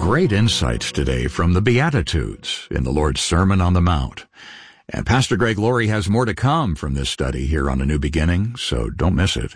great insights today from the Beatitudes in the Lord's Sermon on the Mount. And Pastor Greg Laurie has more to come from this study here on A New Beginning, so don't miss it.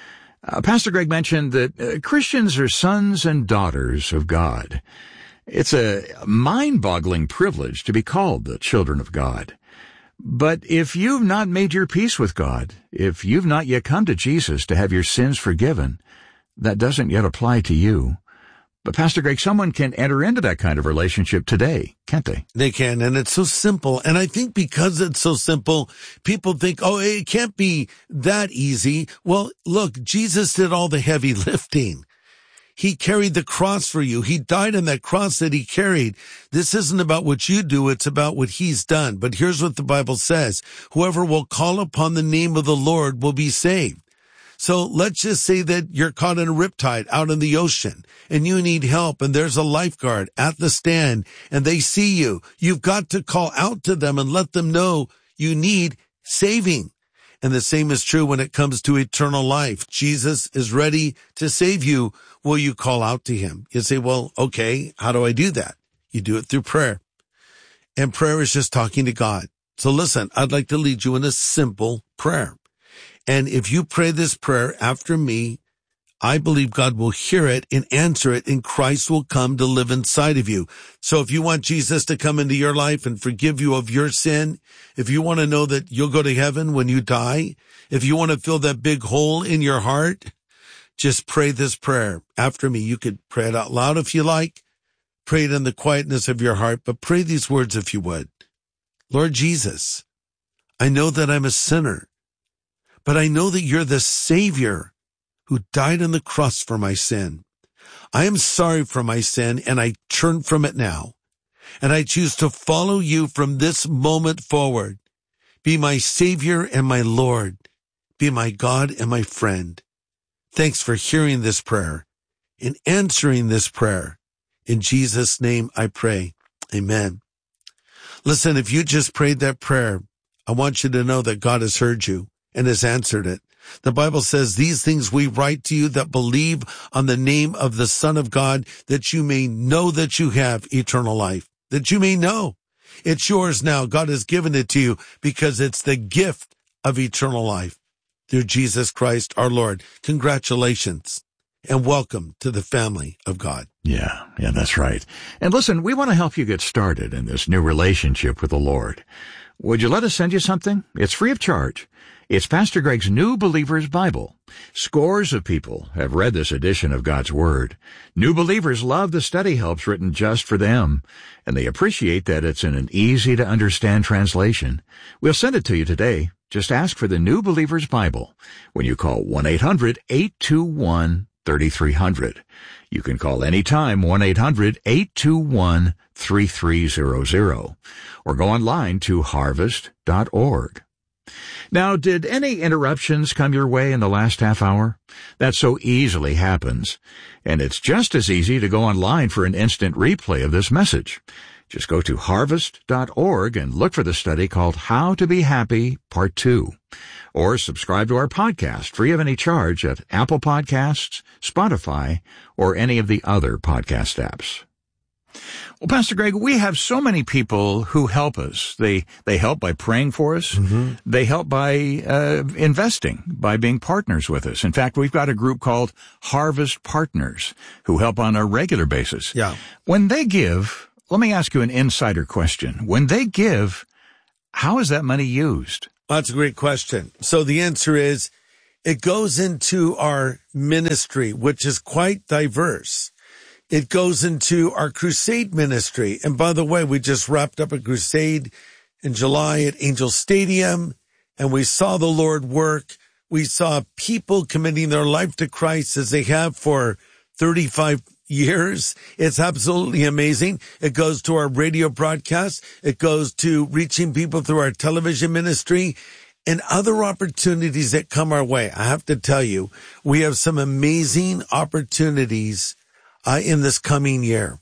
Pastor Greg mentioned that Christians are sons and daughters of God. It's a mind-boggling privilege to be called the children of God. But if you've not made your peace with God, if you've not yet come to Jesus to have your sins forgiven, that doesn't yet apply to you. But Pastor Greg, someone can enter into that kind of relationship today, can't they? They can, and it's so simple. And I think because it's so simple, people think, oh, it can't be that easy. Well, look, Jesus did all the heavy lifting. He carried the cross for you. He died on that cross that he carried. This isn't about what you do. It's about what he's done. But here's what the Bible says. Whoever will call upon the name of the Lord will be saved. So let's just say that you're caught in a riptide out in the ocean and you need help and there's a lifeguard at the stand and they see you. You've got to call out to them and let them know you need saving. And the same is true when it comes to eternal life. Jesus is ready to save you. Will you call out to him? You say, well, okay, how do I do that? You do it through prayer. And prayer is just talking to God. So listen, I'd like to lead you in a simple prayer. And if you pray this prayer after me, I believe God will hear it and answer it, and Christ will come to live inside of you. So if you want Jesus to come into your life and forgive you of your sin, if you want to know that you'll go to heaven when you die, if you want to fill that big hole in your heart, just pray this prayer after me. You could pray it out loud if you like. Pray it in the quietness of your heart, but pray these words if you would. Lord Jesus, I know that I'm a sinner, but I know that you're the Savior who died on the cross for my sin. I am sorry for my sin, and I turn from it now. And I choose to follow you from this moment forward. Be my Savior and my Lord. Be my God and my friend. Thanks for hearing this prayer and answering this prayer. In Jesus' name I pray. Amen. Listen, if you just prayed that prayer, I want you to know that God has heard you and has answered it. The Bible says, these things we write to you that believe on the name of the Son of God, that you may know that you have eternal life, that you may know. It's yours now. God has given it to you because it's the gift of eternal life through Jesus Christ our Lord. Congratulations and welcome to the family of God. Yeah, that's right. And listen, we want to help you get started in this new relationship with the Lord. Would you let us send you something? It's free of charge. It's Pastor Greg's New Believer's Bible. Scores of people have read this edition of God's Word. New believers love the study helps written just for them, and they appreciate that it's in an easy-to-understand translation. We'll send it to you today. Just ask for the New Believer's Bible when you call 1-800-821-3300. You can call anytime, 1-800-821-3300, or go online to harvest.org. Now, did any interruptions come your way in the last half hour? That so easily happens. And it's just as easy to go online for an instant replay of this message. Just go to harvest.org and look for the study called How to Be Happy, Part 2. Or subscribe to our podcast free of any charge at Apple Podcasts, Spotify, or any of the other podcast apps. Well, Pastor Greg, we have so many people who help us. They help by praying for us. Mm-hmm. They help by investing, by being partners with us. In fact, we've got a group called Harvest Partners who help on a regular basis. Yeah. When they give, let me ask you an insider question. When they give, how is that money used? Well, that's a great question. So the answer is it goes into our ministry, which is quite diverse. It goes into our crusade ministry. And by the way, we just wrapped up a crusade in July at Angel Stadium, and we saw the Lord work. We saw people committing their life to Christ as they have for 35 years. It's absolutely amazing. It goes to our radio broadcast. It goes to reaching people through our television ministry and other opportunities that come our way. I have to tell you, we have some amazing opportunities in this coming year.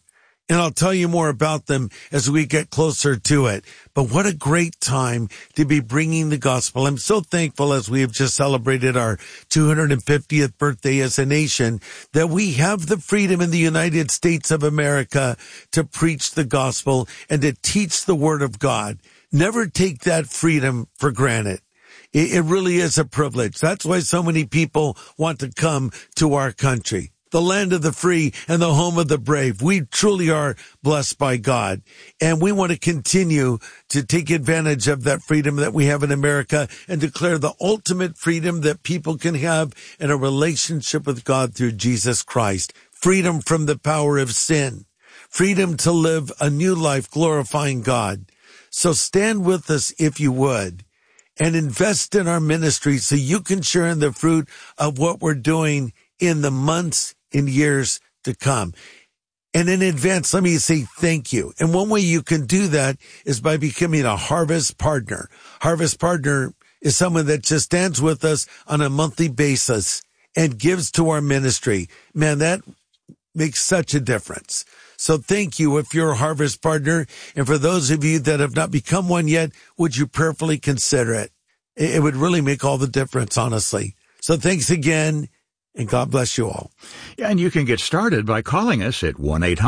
And I'll tell you more about them as we get closer to it. But what a great time to be bringing the gospel. I'm so thankful as we have just celebrated our 250th birthday as a nation that we have the freedom in the United States of America to preach the gospel and to teach the word of God. Never take that freedom for granted. It really is a privilege. That's why so many people want to come to our country, the land of the free and the home of the brave. We truly are blessed by God, and we want to continue to take advantage of that freedom that we have in America and declare the ultimate freedom that people can have in a relationship with God through Jesus Christ. Freedom from the power of sin, freedom to live a new life glorifying God. So stand with us if you would, and invest in our ministry so you can share in the fruit of what we're doing in the months and years to come. And in advance, let me say thank you. And one way you can do that is by becoming a Harvest Partner. Harvest Partner is someone that just stands with us on a monthly basis and gives to our ministry. Man, that makes such a difference. So thank you if you're a Harvest Partner. And for those of you that have not become one yet, would you prayerfully consider it? It would really make all the difference, honestly. So thanks again, and God bless you all. Yeah, and you can get started by calling us at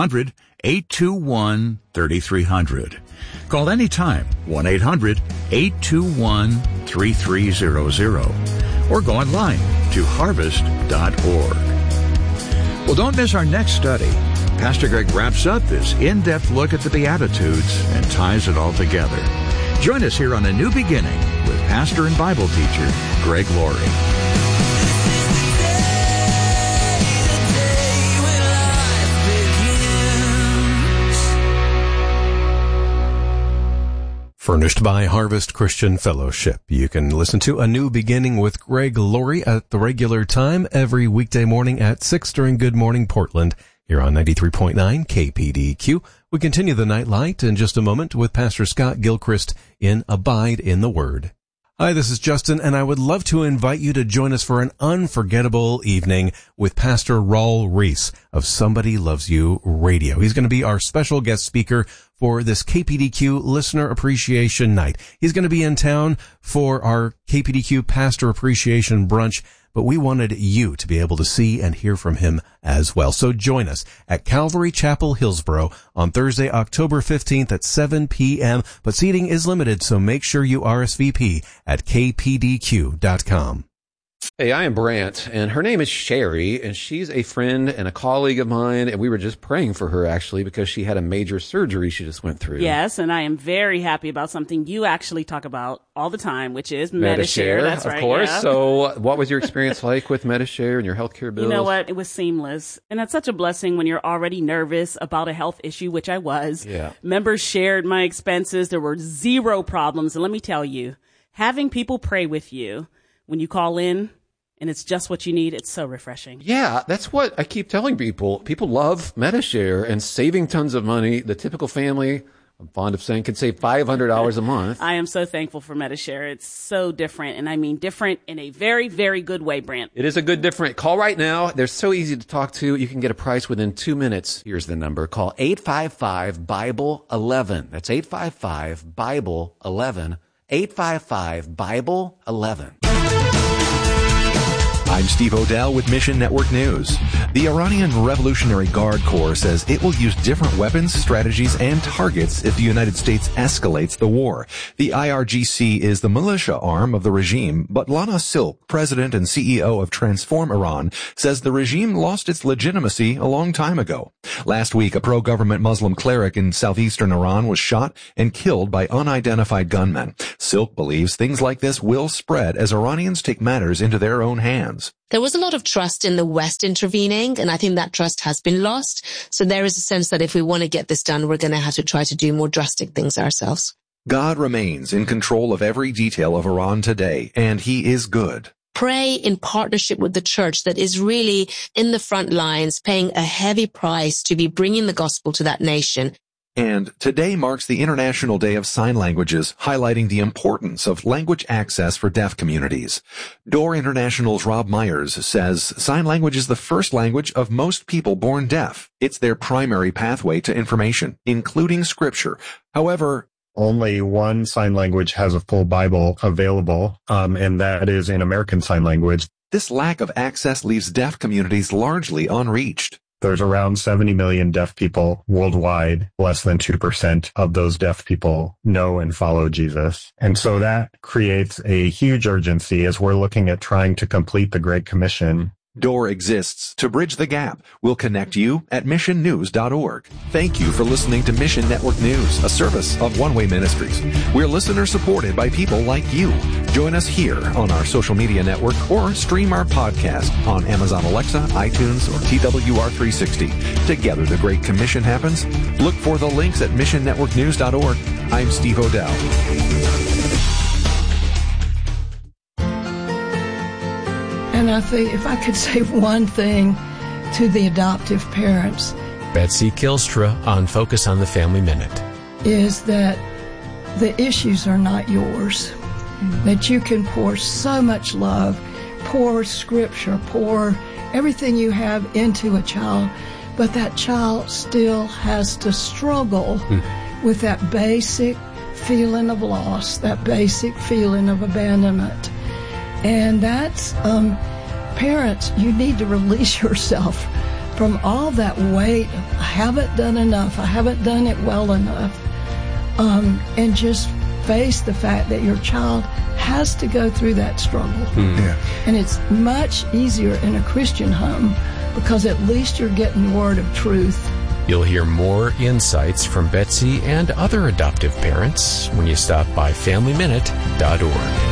1-800-821-3300. Call anytime, 1-800-821-3300. Or go online to harvest.org. Well, don't miss our next study. Pastor Greg wraps up this in-depth look at the Beatitudes and ties it all together. Join us here on A New Beginning with pastor and Bible teacher Greg Laurie. Furnished by Harvest Christian Fellowship. You can listen to A New Beginning with Greg Laurie at the regular time every weekday morning at 6 during Good Morning Portland here on 93.9 KPDQ. We continue the Nightlight in just a moment with Pastor Scott Gilchrist in Abide in the Word. Hi, this is Justin, and I would love to invite you to join us for an unforgettable evening with Pastor Raul Reese of Somebody Loves You Radio. He's going to be our special guest speaker for this KPDQ Listener Appreciation Night. He's going to be in town for our KPDQ Pastor Appreciation Brunch, but we wanted you to be able to see and hear from him as well. So join us at Calvary Chapel, Hillsboro on Thursday, October 15th at 7 p.m. But seating is limited, so make sure you RSVP at kpdq.com. Hey, I am Brant, and her name is Sherry, and she's a friend and a colleague of mine, and we were just praying for her, actually, because she had a major surgery she just went through. Yes, and I am very happy about something you actually talk about all the time, which is Medi-Share. That's right, of course. Yeah. So what was your experience like with Medi-Share and your healthcare bills? You know what? It was seamless, and that's such a blessing when you're already nervous about a health issue, which I was. Yeah. Members shared my expenses. There were zero problems, and let me tell you, having people pray with you when you call in, and it's just what you need. It's so refreshing. Yeah, that's what I keep telling people. People love Medi-Share and saving tons of money. The typical family, I'm fond of saying, can save $500 a month. I am so thankful for Medi-Share. It's so different, and I mean different in a very, very good way, Brant. It is a good different. Call right now. They're so easy to talk to. You can get a price within 2 minutes. Here's the number. Call 855-BIBLE-11. That's 855-BIBLE-11. 855-BIBLE-11. I'm Steve Odell with Mission Network News. The Iranian Revolutionary Guard Corps says it will use different weapons, strategies, and targets if the United States escalates the war. The IRGC is the militia arm of the regime, but Lana Silk, president and CEO of Transform Iran, says the regime lost its legitimacy a long time ago. Last week, a pro-government Muslim cleric in southeastern Iran was shot and killed by unidentified gunmen. Silk believes things like this will spread as Iranians take matters into their own hands. There was a lot of trust in the West intervening, and I think that trust has been lost. So there is a sense that if we want to get this done, we're going to have to try to do more drastic things ourselves. God remains in control of every detail of Iran today, and he is good. Pray in partnership with the church that is really in the front lines, paying a heavy price to be bringing the gospel to that nation. And today marks the International Day of Sign Languages, highlighting the importance of language access for deaf communities. DOOR International's Rob Myers says sign language is the first language of most people born deaf. It's their primary pathway to information, including scripture. However, only one sign language has a full Bible available, and that is in American Sign Language. This lack of access leaves deaf communities largely unreached. There's around 70 million deaf people worldwide. Less than 2% of those deaf people know and follow Jesus. And so that creates a huge urgency as we're looking at trying to complete the Great Commission. DOOR exists to bridge the gap. We'll connect you at missionnews.org. Thank you for listening to Mission Network News, a service of One Way Ministries. We're listener supported by people like you. Join us here on our social media network or stream our podcast on Amazon Alexa, iTunes, or TWR360. Together the Great Commission happens. Look for the links at missionnetworknews.org. I'm Steve Odell. And I think if I could say one thing to the adoptive parents, Betsy Kilstra on Focus on the Family Minute, is that the issues are not yours. That you can pour so much love, pour scripture, pour everything you have into a child, but that child still has to struggle with that basic feeling of loss, that basic feeling of abandonment. And that's, parents, you need to release yourself from all that weight. I haven't done enough. I haven't done it well enough. And just face the fact that your child has to go through that struggle. Yeah. And it's much easier in a Christian home because at least you're getting the word of truth. You'll hear more insights from Betsy and other adoptive parents when you stop by FamilyMinute.org.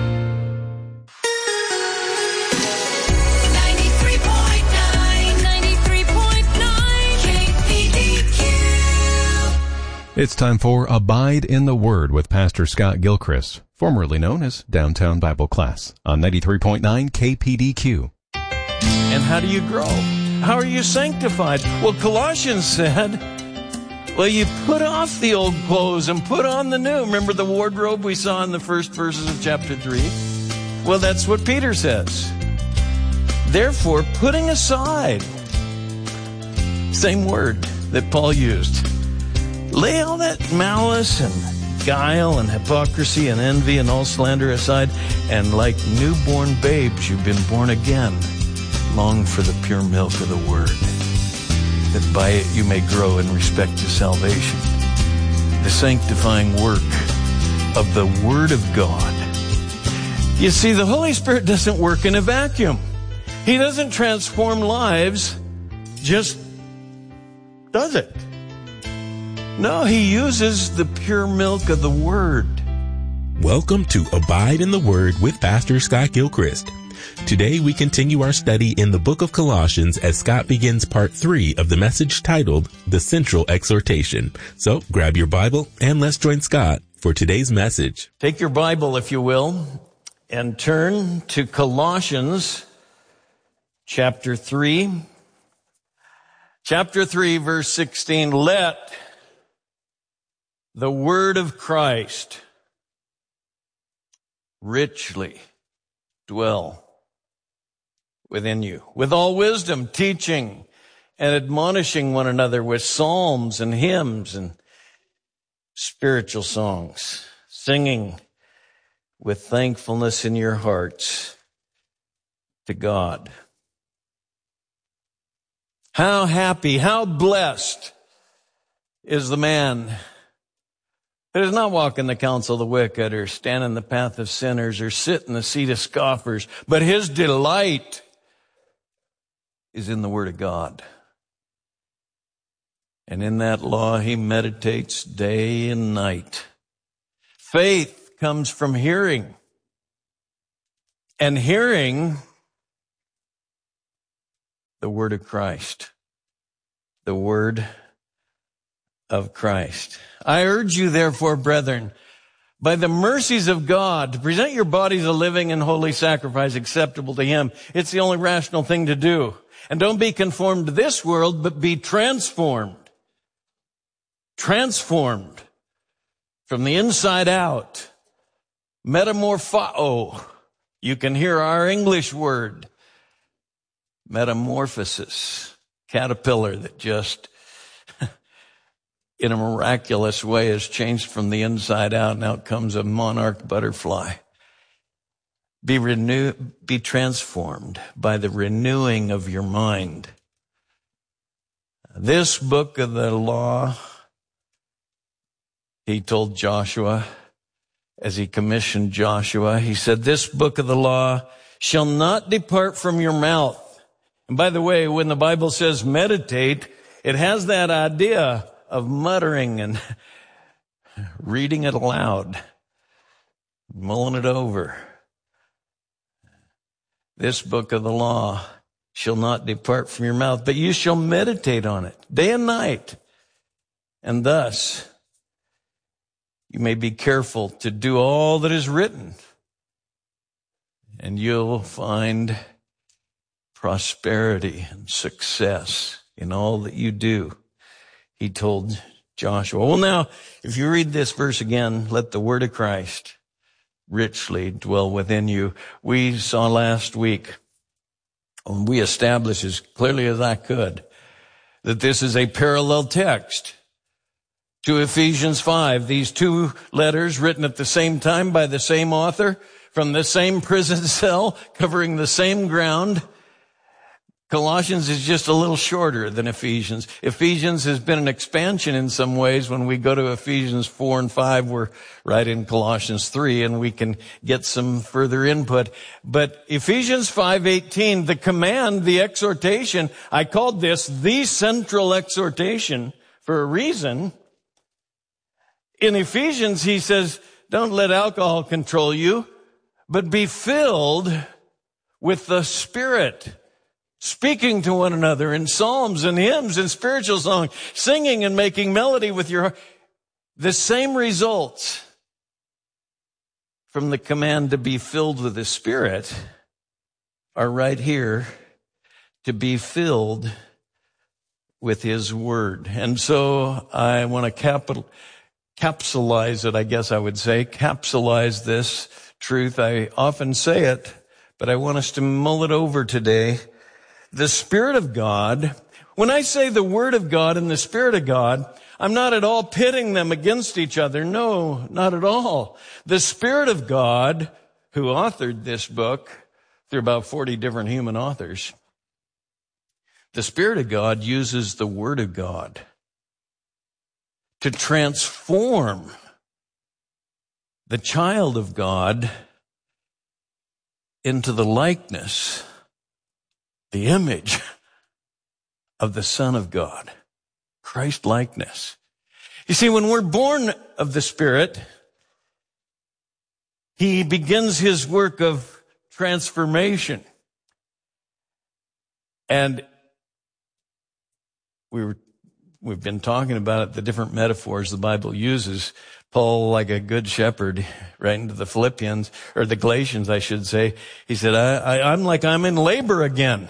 93.9 It's time for Abide in the Word with Pastor Scott Gilchrist, formerly known as Downtown Bible Class, on 93.9 KPDQ. And how do you grow? How are you sanctified? Well, Colossians said, well, you put off the old clothes and put on the new. Remember the wardrobe we saw in the first verses of chapter 3? Well, that's what Peter says. Therefore, putting aside, same word that Paul used, lay all that malice and guile and hypocrisy and envy and all slander aside, and like newborn babes, you've been born again. Long for the pure milk of the Word, that by it you may grow in respect to salvation. The sanctifying work of the Word of God. You see, the Holy Spirit doesn't work in a vacuum. He doesn't transform lives, just does it. No, He uses the pure milk of the Word. Welcome to Abide in the Word with Pastor Scott Gilchrist. Today we continue our study in the book of Colossians as Scott begins part 3 of the message titled The Central Exhortation. So grab your Bible and let's join Scott for today's message. Take your Bible, if you will, and turn to Colossians chapter 3. Chapter 3, verse 16. Let the word of Christ richly dwell within you, with all wisdom, teaching and admonishing one another with psalms and hymns and spiritual songs, singing with thankfulness in your hearts to God. How happy, how blessed is the man that does not walk in the counsel of the wicked, or stand in the path of sinners, or sit in the seat of scoffers, but his delight is in the Word of God. And in that law he meditates day and night. Faith comes from hearing, and hearing the Word of Christ. The Word of Christ. I urge you, therefore, brethren, by the mercies of God, to present your bodies a living and holy sacrifice acceptable to Him. It's the only rational thing to do. And don't be conformed to this world, but be transformed. transformed from the inside out. Metamorpho. You can hear our English word. Metamorphosis. Caterpillar that just, in a miraculous way, is changed from the inside out, and out comes a monarch butterfly. Be transformed by the renewing of your mind. This book of the law, he told Joshua, as he commissioned Joshua, he said, this book of the law shall not depart from your mouth. And by the way, when the Bible says meditate, it has that idea of muttering and reading it aloud, mulling it over. This book of the law shall not depart from your mouth, but you shall meditate on it day and night. And thus, you may be careful to do all that is written, and you'll find prosperity and success in all that you do, he told Joshua. Well, now, if you read this verse again, let the word of Christ richly dwell within you. We saw last week, and we established as clearly as I could, that this is a parallel text to Ephesians 5. These two letters written at the same time by the same author from the same prison cell, covering the same ground. Colossians is just a little shorter than Ephesians. Ephesians has been an expansion in some ways. When we go to Ephesians 4 and 5, we're right in Colossians 3, and we can get some further input. But Ephesians 5:18, the command, the exhortation, I called this the central exhortation for a reason. In Ephesians, he says, don't let alcohol control you, but be filled with the Spirit, speaking to one another in psalms and hymns and spiritual songs, singing and making melody with your heart. The same results from the command to be filled with the Spirit are right here, to be filled with His Word. And so I want to capsulize it, I guess I would say, capsulize this truth. I often say it, but I want us to mull it over today. The Spirit of God, when I say the Word of God and the Spirit of God, I'm not at all pitting them against each other. No, not at all. The Spirit of God, who authored this book through about 40 different human authors, the Spirit of God uses the Word of God to transform the child of God into the likeness, the image of the Son of God, Christ likeness. You see, when we're born of the Spirit, He begins His work of transformation. And we've been talking about it, the different metaphors the Bible uses. Paul, like a good shepherd, right into the Philippians, or the Galatians, I should say, he said, I'm like I'm in labor again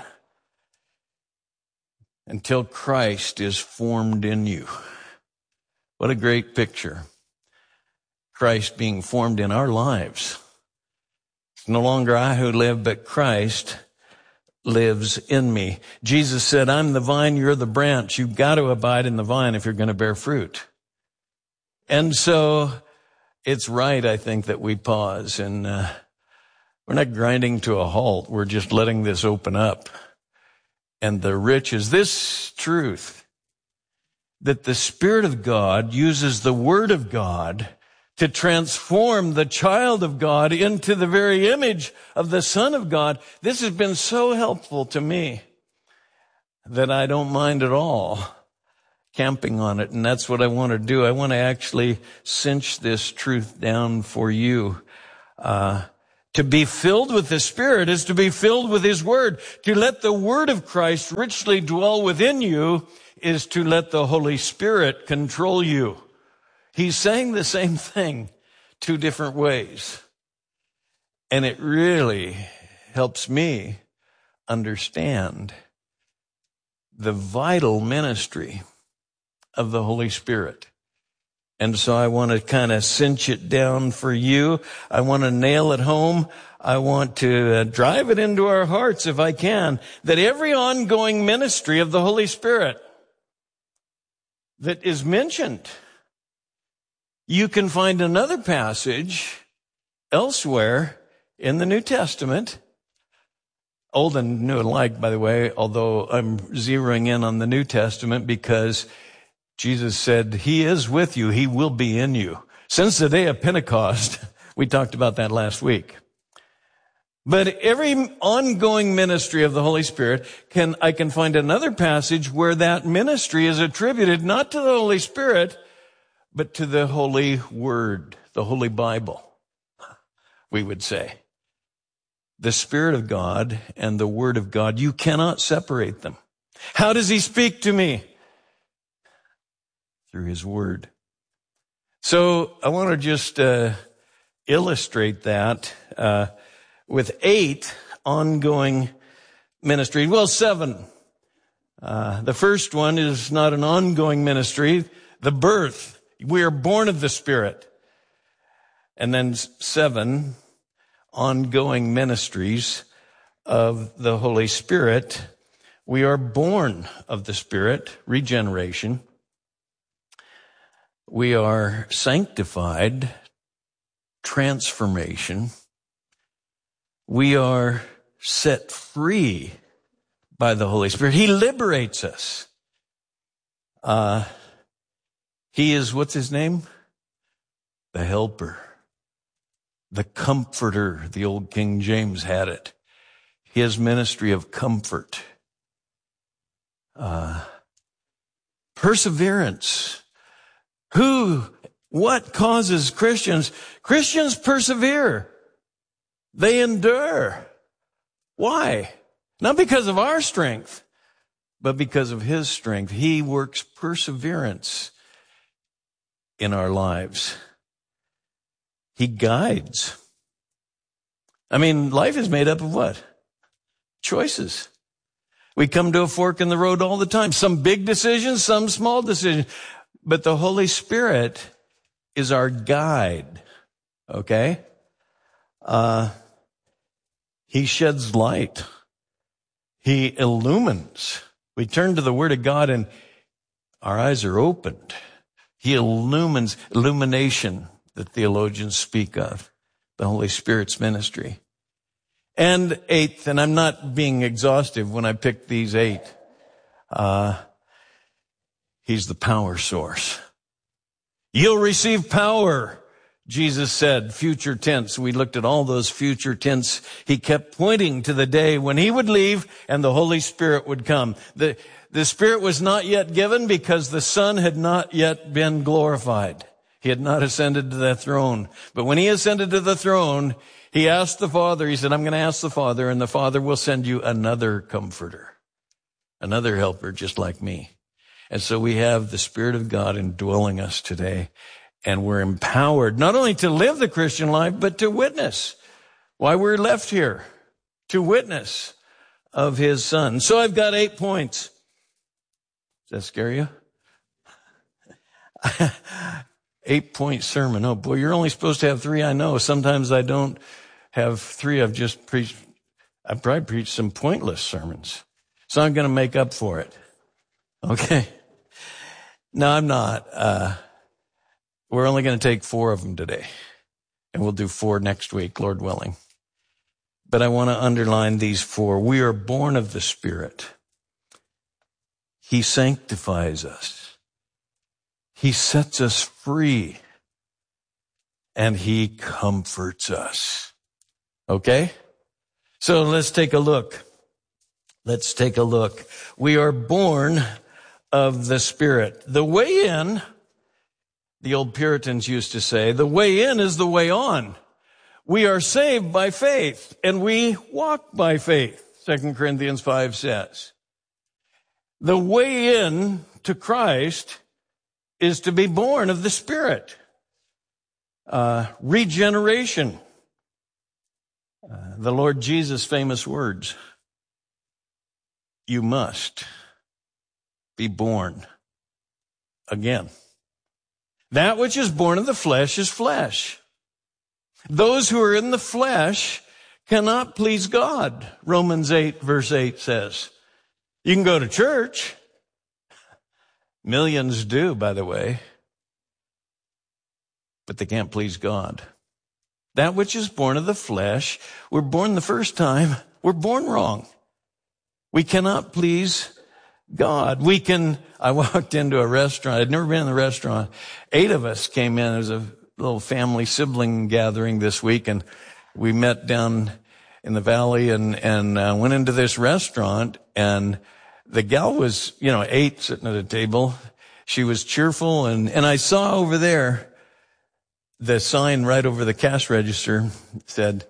until Christ is formed in you. What a great picture. Christ being formed in our lives. It's no longer I who live, but Christ lives in me. Jesus said, I'm the vine, you're the branch. You've got to abide in the vine if you're going to bear fruit. And so it's right, I think, that we pause, and we're not grinding to a halt. We're just letting this open up. And the riches, this truth, that the Spirit of God uses the Word of God to transform the child of God into the very image of the Son of God. This has been so helpful to me that I don't mind at all camping on it. And that's what I want to do. I want to actually cinch this truth down for you. To be filled with the Spirit is to be filled with His Word. To let the Word of Christ richly dwell within you is to let the Holy Spirit control you. He's saying the same thing, two different ways. And it really helps me understand the vital ministry of the Holy Spirit. And so I want to kind of cinch it down for you. I want to nail it home. I want to drive it into our hearts, if I can, that every ongoing ministry of the Holy Spirit that is mentioned, you can find another passage elsewhere in the New Testament, Old and New alike, by the way, although I'm zeroing in on the New Testament because Jesus said, He is with you. He will be in you. Since the day of Pentecost, we talked about that last week. But every ongoing ministry of the Holy Spirit, I can find another passage where that ministry is attributed not to the Holy Spirit, but to the Holy Word, the Holy Bible, we would say. The Spirit of God and the Word of God, you cannot separate them. How does He speak to me? Through His Word. So I want to just illustrate that with 8 ongoing ministry. Well, 7. The first one is not an ongoing ministry, the birth. We are born of the Spirit. And then 7 ongoing ministries of the Holy Spirit. We are born of the Spirit, regeneration. We are sanctified, transformation. We are set free by the Holy Spirit. He liberates us. He is, what's His name? The Helper. The Comforter. The old King James had it. His ministry of comfort. Perseverance. What causes Christians? Christians persevere. They endure. Why? Not because of our strength, but because of His strength. He works perseverance in our lives. He guides. I mean, life is made up of what? Choices. We come to a fork in the road all the time. Some big decisions, some small decisions. But the Holy Spirit is our guide. Okay? He sheds light. He illumines. We turn to the Word of God and our eyes are opened. He illumines, illumination, the theologians speak of, the Holy Spirit's ministry. And 8th, and I'm not being exhaustive when I pick these 8, He's the power source. You'll receive power, Jesus said, future tense. We looked at all those future tense. He kept pointing to the day when He would leave and the Holy Spirit would come. The Spirit was not yet given because the Son had not yet been glorified. He had not ascended to the throne. But when He ascended to the throne, He asked the Father, He said, I'm going to ask the Father, and the Father will send you another comforter, another helper just like me. And so we have the Spirit of God indwelling us today, and we're empowered not only to live the Christian life, but to witness why we're left here, to witness of His Son. So I've got 8 points. Does that scare you? 8-point sermon. Oh boy, you're only supposed to have 3. I know. Sometimes I don't have 3. I've probably preached some pointless sermons. So I'm going to make up for it. Okay. No, I'm not. We're only going to take 4 of them today. And we'll do 4 next week, Lord willing. But I want to underline these 4. We are born of the Spirit. He sanctifies us. He sets us free, and He comforts us. Okay? So let's take a look. Let's take a look. We are born of the Spirit. The way in, the old Puritans used to say, the way in is the way on. We are saved by faith, and we walk by faith, 2 Corinthians 5 says. The way in to Christ is to be born of the Spirit. Regeneration. The Lord Jesus' famous words. You must be born again. That which is born of the flesh is flesh. Those who are in the flesh cannot please God. Romans 8 verse 8 says. You can go to church. Millions do, by the way. But they can't please God. That which is born of the flesh, we're born the first time, we're born wrong. We cannot please God. I walked into a restaurant. I'd never been in a restaurant. 8 of us came in. It was a little family sibling gathering this week, and we met down in the valley and went into this restaurant, and the gal was, 8 sitting at a table. She was cheerful, and I saw over there the sign right over the cash register said,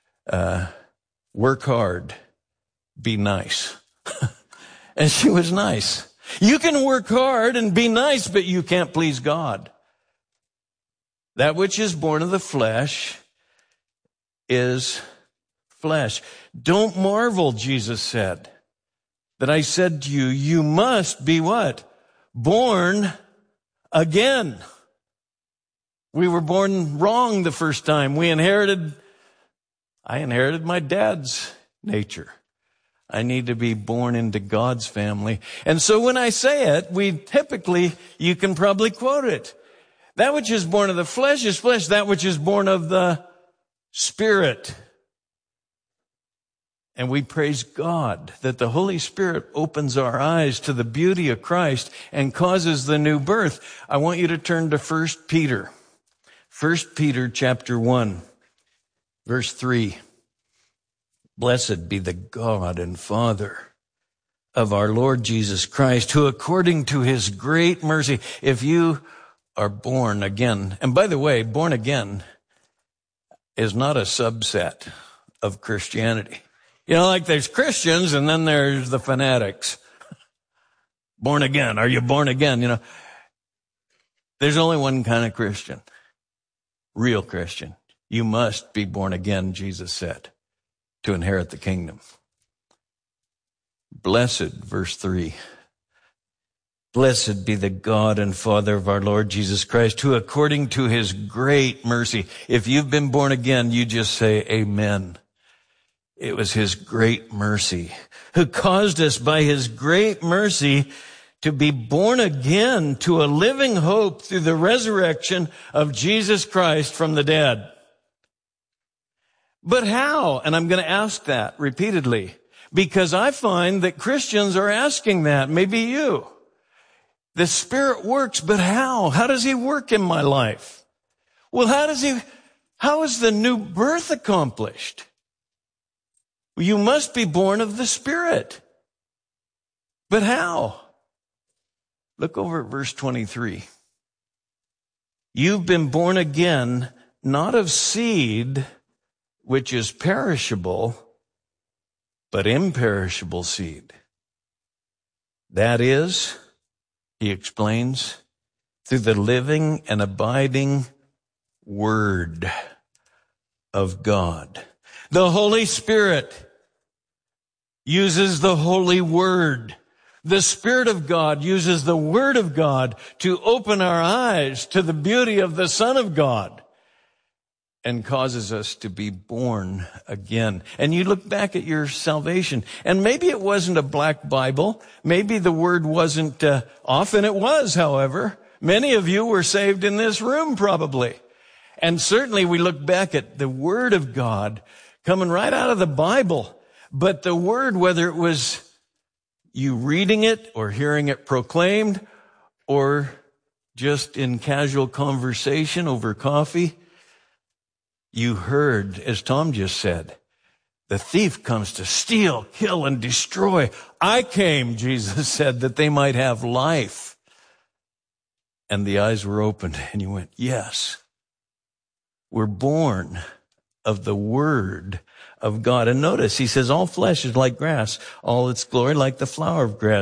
work hard, be nice. And she was nice. You can work hard and be nice, but you can't please God. That which is born of the flesh is flesh. Don't marvel, Jesus said, that I said to you, you must be what? Born again. We were born wrong the first time. I inherited my dad's nature. I need to be born into God's family. And so when I say it, you can probably quote it. That which is born of the flesh is flesh. That which is born of the Spirit. And we praise God that the Holy Spirit opens our eyes to the beauty of Christ and causes the new birth. I want you to turn to 1 Peter. 1 Peter chapter 1, verse 3. Blessed be the God and Father of our Lord Jesus Christ, who according to his great mercy, if you are born again, and by the way, born again is not a subset of Christianity. Like there's Christians and then there's the fanatics. Born again. Are you born again? There's only one kind of Christian. Real Christian. You must be born again, Jesus said, to inherit the kingdom. Blessed, verse 3. Blessed be the God and Father of our Lord Jesus Christ, who according to his great mercy, if you've been born again, you just say amen. It was his great mercy, who caused us by his great mercy to be born again to a living hope through the resurrection of Jesus Christ from the dead. But how? And I'm going to ask that repeatedly, because I find that Christians are asking that, maybe you. The Spirit works, but how? How does he work in my life? Well, how is the new birth accomplished? You must be born of the Spirit. But how? Look over at verse 23. You've been born again, not of seed, which is perishable, but imperishable seed. That is, he explains, through the living and abiding Word of God. The Holy Spirit uses the Holy Word. The Spirit of God uses the Word of God to open our eyes to the beauty of the Son of God and causes us to be born again. And you look back at your salvation, and maybe it wasn't a black Bible. Maybe the Word wasn't, often it was, however. Many of you were saved in this room probably. And certainly we look back at the Word of God coming right out of the Bible. But the Word, whether it was you reading it or hearing it proclaimed or just in casual conversation over coffee, you heard, as Tom just said, the thief comes to steal, kill, and destroy. I came, Jesus said, that they might have life. And the eyes were opened and you went, yes, we're born of the Word of God. And notice, he says, all flesh is like grass, all its glory like the flower of grass.